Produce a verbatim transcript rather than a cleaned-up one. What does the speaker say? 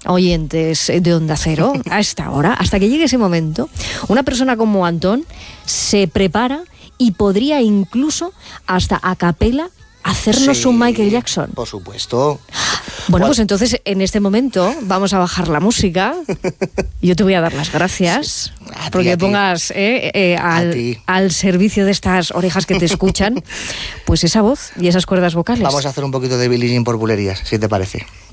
oyentes de Onda Cero, a esta hora, hasta que llegue ese momento, una persona como Antón se prepara y podría incluso hasta a capela hacernos sí, un Michael Jackson. Por supuesto. Bueno, pues entonces en este momento vamos a bajar la música. Yo te voy a dar las gracias sí, ti, porque pongas eh, eh, al, al servicio de estas orejas que te escuchan, pues esa voz y esas cuerdas vocales. Vamos a hacer un poquito de Billie Jean por bulerías, si te parece.